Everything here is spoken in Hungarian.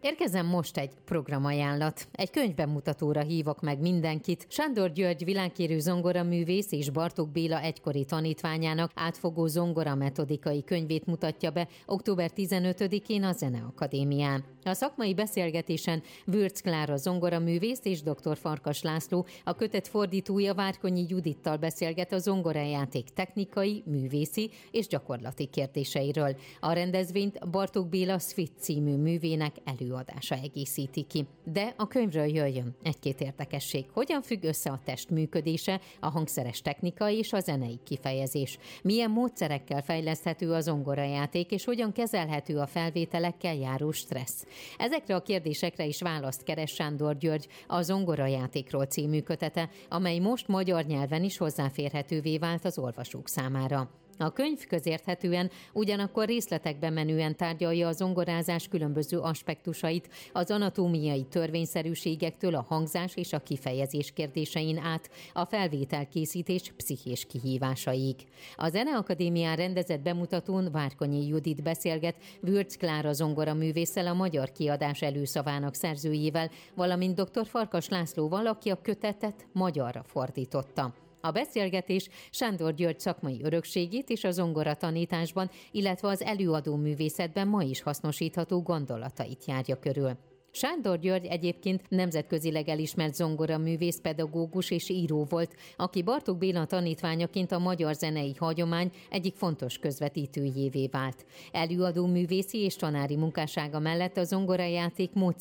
Érkezem most egy programajánlat. Egy könyvbemutatóra hívok meg mindenkit. Sándor György világhírű zongoraművész és Bartók Béla egykori tanítványának átfogó zongorametodikai könyvét mutatja be október 15-én a Zeneakadémián. A szakmai beszélgetésen Würz Klára zongoraművész és dr. Farkas László, a kötet fordítója Várkonyi Judittal beszélget a zongorajáték technikai, művészi és gyakorlati kérdéseiről. A rendezvényt Bartók Béla Szvit című művének előadása egészíti ki. De a könyvről jöjjön egy-két érdekesség. Hogyan függ össze a test működése, a hangszeres technika és a zenei kifejezés? Milyen módszerekkel fejleszthető a zongorajáték, és hogyan kezelhető a felvételekkel járó stressz? Ezekre a kérdésekre is választ keres Sándor György a Zongorajátékról című kötete, amely most magyar nyelven is hozzáférhetővé vált az olvasók számára. A könyv közérthetően, ugyanakkor részletekbe menően tárgyalja a zongorázás különböző aspektusait, az anatómiai törvényszerűségektől a hangzás és a kifejezés kérdésein át a felvételkészítés pszichés kihívásaig. A Zeneakadémián rendezett bemutatón Várkonyi Judit beszélget Würz Klára zongoraművésszel, a magyar kiadás előszavának szerzőjével, valamint dr. Farkas Lászlóval, aki a kötetet magyarra fordította. A beszélgetés Sándor György szakmai örökségét és a zongoratanításban, illetve az előadó művészetben ma is hasznosítható gondolatait járja körül. Sándor György egyébként nemzetközileg elismert zongoraművész, pedagógus és író volt, aki Bartók Béla tanítványaként a magyar zenei hagyomány egyik fontos közvetítőjévé vált. Előadó művészi és tanári munkássága mellett a zongorajáték